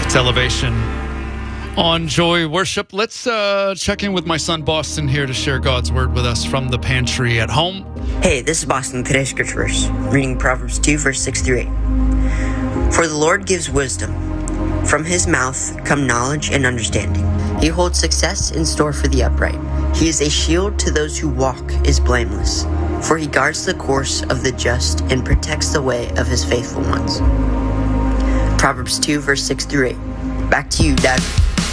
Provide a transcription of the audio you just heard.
It's Elevation on Joy Worship. Let's check in with my son Boston here to share God's word with us from the pantry at home. Hey, this is Boston. Today's scripture verse, reading Proverbs 2, verse 6 through 8. For the Lord gives wisdom. From his mouth come knowledge and understanding. He holds success in store for the upright. He is a shield to those who walk is blameless. For he guards the course of the just and protects the way of his faithful ones. Proverbs 2, verse 6 through 8. Back to you, Dad.